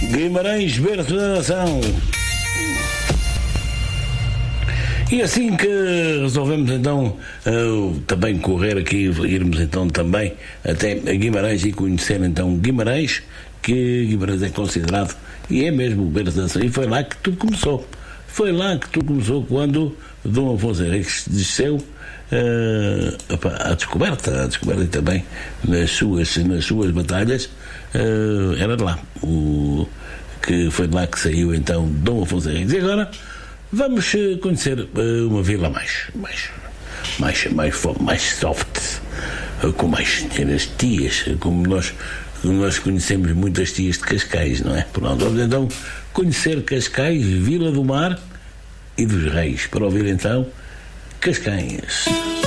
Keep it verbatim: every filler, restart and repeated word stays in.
Guimarães, berço da nação. E assim que resolvemos então uh, também correr aqui, irmos então também até Guimarães e conhecer então Guimarães, que Guimarães é considerado, e é mesmo o berço da nação, e foi lá que tudo começou. Foi lá que tudo começou, quando Dom Afonso Henriques desceu uh, à descoberta, à descoberta e também nas suas, nas suas batalhas, uh, era de lá, o, que foi de lá que saiu então Dom Afonso Henriques. E agora vamos conhecer uh, uma vila mais, mais, mais, mais, mais soft, uh, com mais tias, como nós, como nós conhecemos muitas tias de Cascais, não é? Pronto, vamos então conhecer Cascais, Vila do Mar e dos Reis, para ouvir então Cascais.